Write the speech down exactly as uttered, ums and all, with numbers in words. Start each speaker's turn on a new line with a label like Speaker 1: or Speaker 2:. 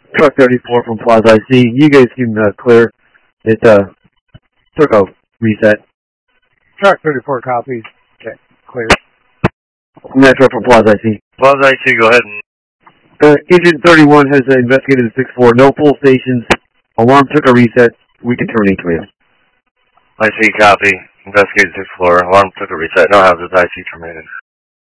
Speaker 1: Truck thirty-four from Plaza I C. You guys can uh, clear. It uh, took a reset.
Speaker 2: Truck thirty-four copies. Okay, clear.
Speaker 1: Metro from Plaza I C.
Speaker 3: Plaza I C, go ahead.
Speaker 1: Uh, Agent thirty-one has uh, investigated the six four. No full stations. Alarm took a reset. We can terminate command.
Speaker 3: I C, copy. Investigated sixth floor. Alarm took a reset. No hazards. I C terminated.